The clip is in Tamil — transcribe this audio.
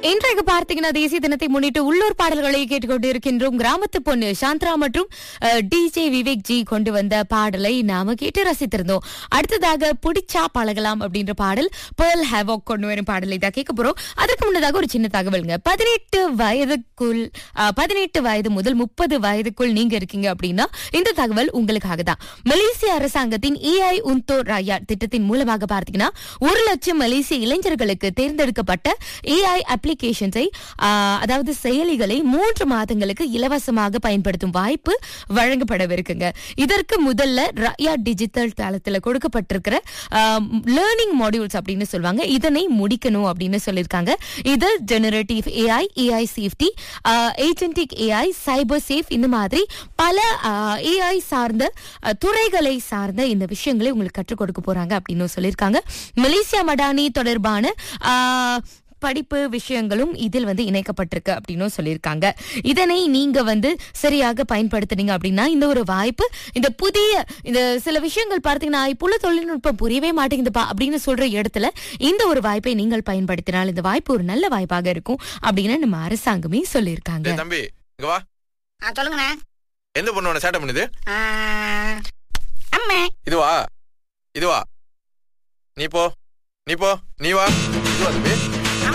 இன்றைக்கு பார்த்தீங்கன்னா தேசிய தினத்தை முன்னிட்டு உள்ளூர் பாடல்களை கேட்டுக்கொண்டு இருக்கின்றோம். கிராமத்து பொண்ணு சாந்த்ரா மற்றும் டிஜே விவேக் ஜி கொண்டு வந்த பாடலை நாம கேட்டு ரசித்திருந்தோம். அடுத்ததாக புடிச்சா பழகலாம் அப்படின்ற பாடல் பேர்ல் ஹேவாக் கொண்டு வரும் பாடலை தான் கேட்க போறோம். அதற்கு முன்னதாக ஒரு சின்ன தகவல்ங்க. 18 வயது முதல் 30 வயதுக்குள் நீங்க இருக்கீங்க அப்படின்னா இந்த தகவல் உங்களுக்காக தான். மலேசிய அரசாங்கத்தின் ஏஐ உன்தோ ராயா திட்டத்தின் மூலமாக பார்த்தீங்கன்னா 1 லட்சம் மலேசிய இளைஞர்களுக்கு தேர்ந்தெடுக்கப்பட்ட ஏஐ அப்ளிகேஷன்ஸை அதாவது செயலிகளை 3 மாதங்களுக்கு இலவசமாக பயன்படுத்தும் வாய்ப்பு வழங்கப்படவிருக்குங்க. இதற்கு முதல்ல ராயா டிஜிட்டல் தளத்துல கொடுக்கப்பட்டிருக்கிற லேர்னிங் மாடியூல்ஸ் அப்படின்னு சொல்லுவாங்க. இதனை முடிக்கணும் அப்படின்னு சொல்லியிருக்காங்க. இது generative AI, AI safety, agentic AI, சைபர் சேஃப், இந்த மாதிரி பல ஏஐ சார்ந்த துறைகளை சார்ந்த இந்த விஷயங்களை உங்களுக்கு கற்றுக் கொடுக்க போறாங்க அப்படின்னு சொல்லியிருக்காங்க. மலேசியா மடானி தொடர்பான படிப்பு விஷயங்களும் இதில் இணைக்கப்பட்டிருக்கு அப்படின்னு சொல்லியிருக்காங்க. இதனை நீங்க சரியாக பயன்படுத்துனீங்க அப்படின்னா இந்த ஒரு வாய்ப்பு, இந்த சில விஷயங்கள் பார்த்தீங்கன்னா இப்போல தொழில்நுட்பம் புரியவே மாட்டேங்குதுப்பா அப்படின்னு சொல்ற இடத்துல இந்த ஒரு வாய்ப்பை நீங்கள் பயன்படுத்தினால் இந்த வாய்ப்பு ஒரு நல்ல வாய்ப்பாக இருக்கும் அப்படின்னு நம்ம அரசாங்கமே சொல்லியிருக்காங்க. தம்பி இங்க வா. சொல்லுங்கண்ணே. எந்த பொண்ணு சேட்டை பண்ணுது? அம்மே. இதுவா நீ போ நீ வா. இதுவா தம்பி?